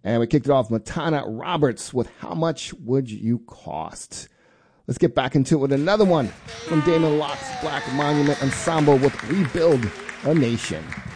And we kicked it off Matana Roberts with How Much Would You Cost? Let's get back into it with another one from Damon Locke's Black Monument Ensemble with Rebuild a Nation.